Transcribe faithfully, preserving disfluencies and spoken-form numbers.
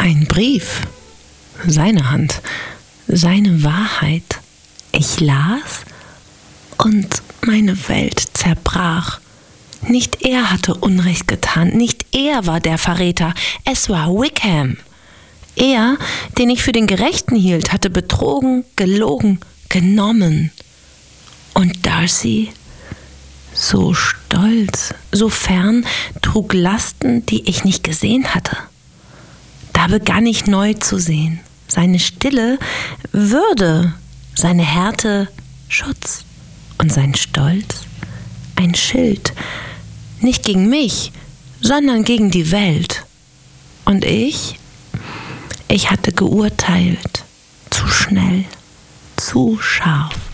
Ein Brief, seine Hand, seine Wahrheit. Ich las und meine Welt zerbrach. Nicht er hatte Unrecht getan, nicht er war der Verräter, es war Wickham. Er, den ich für den Gerechten hielt, hatte betrogen, gelogen, genommen. Und Darcy, so stolz, so fern, trug Lasten, die ich nicht gesehen hatte. Da begann ich neu zu sehen. Seine Stille Würde, seine Härte Schutz und sein Stolz ein Schild, nicht gegen mich, sondern gegen die Welt. Und ich, ich hatte geurteilt, zu schnell, zu scharf.